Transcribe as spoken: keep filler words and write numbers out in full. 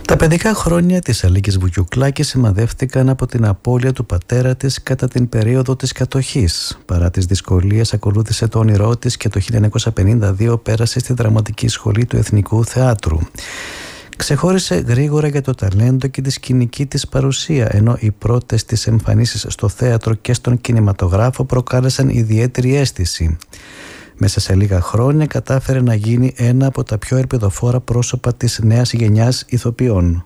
Τα παιδικά χρόνια της Αλίκης Βουγιουκλάκη σημαδεύτηκαν από την απώλεια του πατέρα της κατά την περίοδο της κατοχής. Παρά τις δυσκολίες, ακολούθησε το όνειρό της και το χίλια εννιακόσια πενήντα δύο πέρασε στη Δραματική Σχολή του Εθνικού Θεάτρου. Ξεχώρισε γρήγορα για το ταλέντο και τη σκηνική της παρουσία, ενώ οι πρώτες της εμφανίσεις στο θέατρο και στον κινηματογράφο προκάλεσαν ιδιαίτερη αίσθηση. Μέσα σε λίγα χρόνια κατάφερε να γίνει ένα από τα πιο ελπιδοφόρα πρόσωπα της νέας γενιάς ηθοποιών.